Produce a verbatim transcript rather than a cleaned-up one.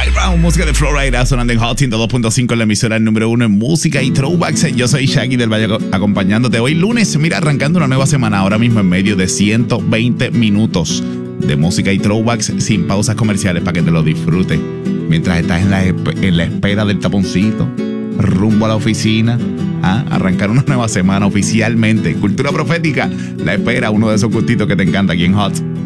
Right Round, música de Florida, sonando en Hot ciento dos punto cinco en la emisora número uno en música y throwbacks. Yo soy Shaggy del Valle acompañándote hoy lunes, mira, arrancando una nueva semana ahora mismo en medio de ciento veinte minutos de música y throwbacks sin pausas comerciales para que te lo disfrutes mientras estás en la, en la espera del taponcito, rumbo a la oficina. ¿Ah? Arrancar una nueva semana oficialmente. Cultura profética, la espera, uno de esos gustitos que te encanta aquí en Hot.